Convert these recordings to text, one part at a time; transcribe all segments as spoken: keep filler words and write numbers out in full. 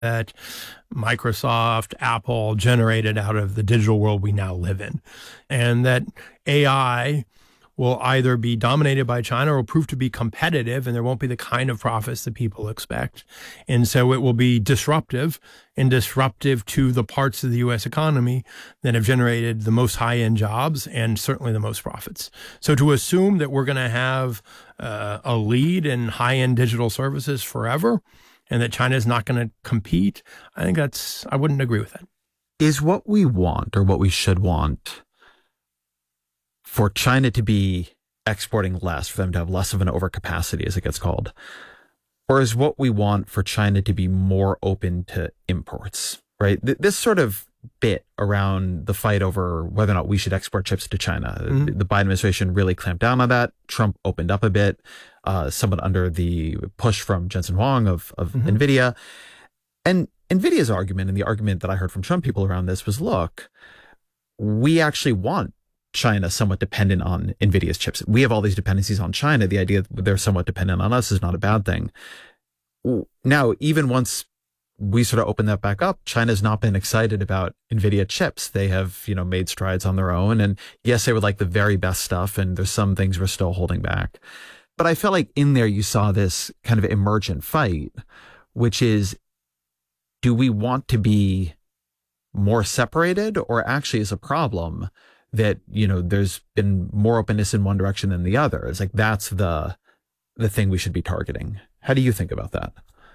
that Microsoft, Apple generated out of the digital world we now live in. And that A I will either be dominated by China or will prove to be competitive, and there won't be the kind of profits that people expect. And so it will be disruptive and disruptive to the parts of the U S economy that have generated the most high-end jobs and certainly the most profits. So to assume that we're going to have uh, a lead in high-end digital services forever and that China is not going to compete, I think that's, I wouldn't agree with that. Is what we want, or what we should want, for China to be exporting less, for them to have less of an overcapacity, as it gets called? Or is what we want for China to be more open to imports, right? Th- this sort of bit around the fight over whether or not we should export chips to China. Mm-hmm. The Biden administration really clamped down on that. Trump opened up a bit, uh, somewhat under the push from Jensen Huang of, of mm-hmm. NVIDIA. And NVIDIA's argument, and the argument that I heard from Trump people around this, was, look, we actually want China somewhat dependent on NVIDIA's chips. We have all these dependencies on China. The idea that they're somewhat dependent on us is not a bad thing. Now, even once we sort of open that back up, China's not been excited about NVIDIA chips. They have, you know, made strides on their own. And yes, they would like the very best stuff, and there's some things we're still holding back. But I felt like in there you saw this kind of emergent fight, which is, do we want to be more separated, or actually is a problem that, you know, there's been more openness in one direction than the other? It's like, that's the the thing we should be targeting. How do you think about that?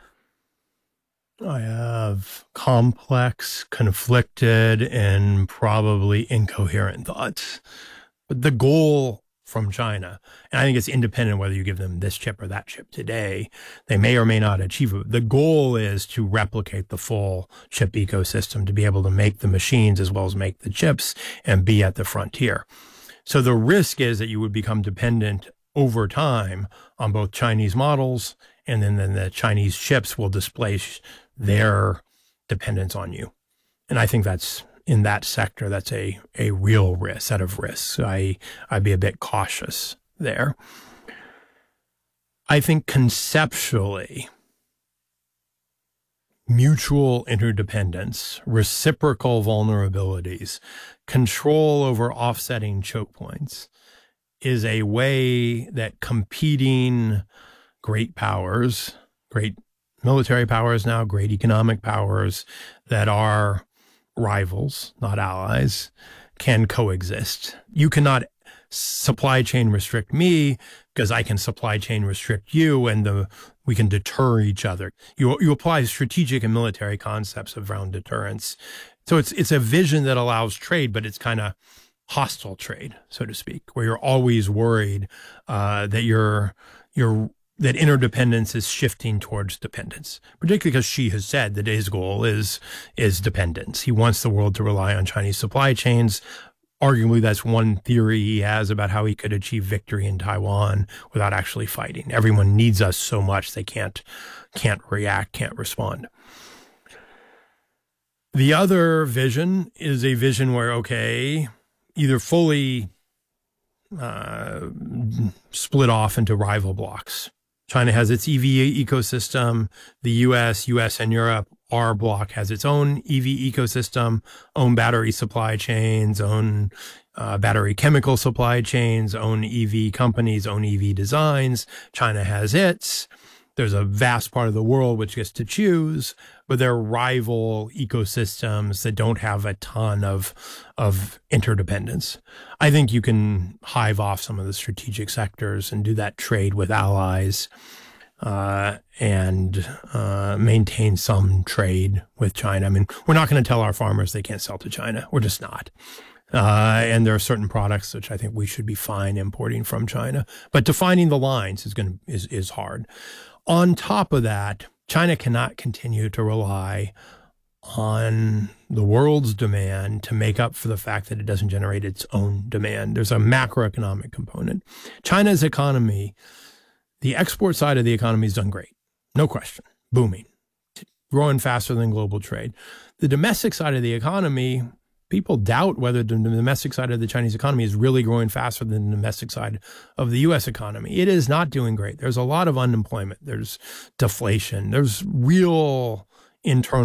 I have complex, conflicted, and probably incoherent thoughts. But the goal from China, and I think it's independent whether you give them this chip or that chip today, they may or may not achieve it. The goal is to replicate the full chip ecosystem, to be able to make the machines as well as make the chips and be at the frontier. So the risk is that you would become dependent over time on both Chinese models, and then, then the Chinese chips will displace their dependence on you. And I think that's, in that sector, that's a, a real risk, set of risks. I, I'd be a bit cautious there. I think conceptually, mutual interdependence, reciprocal vulnerabilities, control over offsetting choke points is a way that competing great powers, great military powers now, great economic powers that are rivals, not allies, can coexist. You cannot supply chain restrict me because I can supply chain restrict you, and the we can deter each other. You you apply strategic and military concepts around deterrence. So it's it's a vision that allows trade, but it's kind of hostile trade, so to speak, where you're always worried uh, that you're you're that interdependence is shifting towards dependence, particularly because Xi has said that his goal is, is dependence. He wants the world to rely on Chinese supply chains. Arguably, that's one theory he has about how he could achieve victory in Taiwan without actually fighting. Everyone needs us so much they can't, can't react, can't respond. The other vision is a vision where, okay, either fully uh, split off into rival blocks. China has its E V ecosystem. The U S, U S and Europe, our bloc has its own E V ecosystem, own battery supply chains, own uh, battery chemical supply chains, own E V companies, own E V designs. China has its. There's a vast part of the world which gets to choose, but they're rival ecosystems that don't have a ton of, of interdependence. I think you can hive off some of the strategic sectors and do that trade with allies, uh, and, uh, maintain some trade with China. I mean, we're not going to tell our farmers they can't sell to China. We're just not. Uh, and there are certain products which I think we should be fine importing from China, but defining the lines is going to, is, is hard. On top of that, China cannot continue to rely on the world's demand to make up for the fact that it doesn't generate its own demand. There's a macroeconomic component. China's economy, the export side of the economy has done great. No question. Booming. Growing faster than global trade. The domestic side of the economy, people doubt whether the domestic side of the Chinese economy is really growing faster than the domestic side of the U S economy. It is not doing great. There's a lot of unemployment. There's deflation. There's real internal